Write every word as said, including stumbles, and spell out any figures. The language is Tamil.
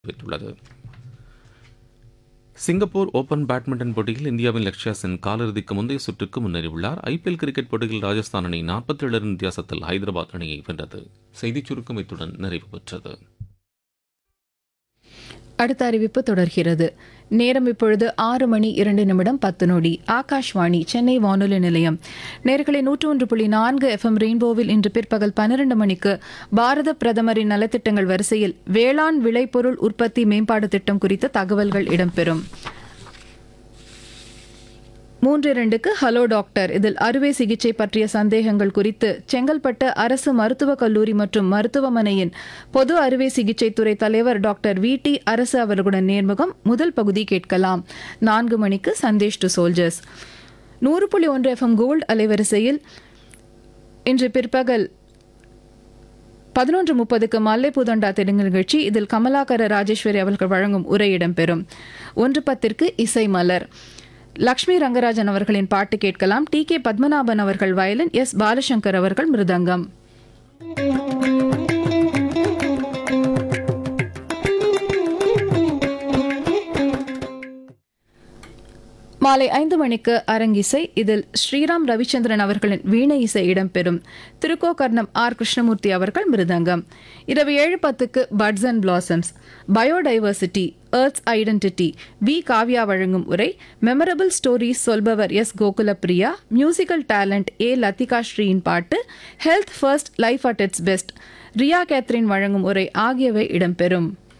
தெரிவித்துள்ளது. சிங்கப்பூர் ஓபன் பேட்மிண்டன் போட்டியில் இந்தியாவின் லக்ஷ்யா சென் காலிறுதிக்கு முந்தைய சுற்றுக்கு முன்னேறியுள்ளார். ஐபிஎல் கிரிக்கெட் போட்டியில் ராஜஸ்தான் அணி நாற்பத்தி ஏழு ரன் வித்தியாசத்தில் ஹைதராபாத் அணியை வென்றது. செய்திச் சுருக்கம் இத்துடன் நிறைவு பெற்றது. அடுத்த அறிவிப்பு தொடர்கிறது. நேரம் இப்பொழுது ஆறு மணி இரண்டு நிமிடம் பத்து நொடி. ஆகாஷ்வாணி சென்னை வானொலி நிலையம். நேர்களை நூற்று ஒன்று புள்ளி நான்கு எஃப்எம் ரெயின்போவில் இன்று பிற்பகல் பன்னிரண்டு மணிக்கு பாரத பிரதமரின் நலத்திட்டங்கள் வரிசையில் வேளாண் விளைபொருள் உற்பத்தி மேம்பாடு திட்டம் குறித்த தகவல்கள் இடம்பெறும். மூன்று இரண்டுக்கு ஹலோ டாக்டர். இதில் அறுவை சிகிச்சை பற்றிய சந்தேகங்கள் குறித்து செங்கல்பட்டு அரசு மருத்துவக் கல்லூரி மற்றும் மருத்துவமனையின் பொது அறுவை சிகிச்சை துறை தலைவர் டாக்டர் வி டி அரசு அவர்களுடன் நேர்முகம் முதல் பகுதி கேட்கலாம். நான்கு மணிக்கு சந்தேஷ் டு சோல்ஜர்ஸ். நூறு புள்ளி ஒன்று எஃப்எம் கோல்டு அலைவரிசையில் இன்று பிற்பகல் பதினொன்று முப்பதுக்கு மல்லைப்புதண்டா தெலுங்கு நிகழ்ச்சி. இதில் கமலாகர ராஜேஸ்வரி அவர்கள் வழங்கும் உரை இடம்பெறும். ஒன்று பத்திற்கு இசை மலர். லக்ஷ்மி ரங்கராஜன் அவர்களின் பாட்டு கேட்கலாம். டி கே பத்மநாபன் அவர்கள் வயலின், எஸ் பாலசங்கர் அவர்கள் மிருதங்கம். மாலை ஐந்து மணிக்கு அரங்கிசை. இதில் ஸ்ரீராம் ரவிச்சந்திரன் அவர்களின் வீணை இசை இடம்பெறும். திருக்கோகர்ணம் ஆர் கிருஷ்ணமூர்த்தி அவர்கள் மிருதங்கம். இரவு ஏழு பத்துக்கு puts and blossoms. Biodiversity earths identity we Kavya வழங்கும் உரை. Memorable stories சொல்பவர் S Gokulapriya. Musical talent ஏ லத்திகா ஸ்ரீயின் பாட்டு. Health first life at it's best Riya Catherine வழங்கும் உரை ஆகியவை இடம்பெறும்.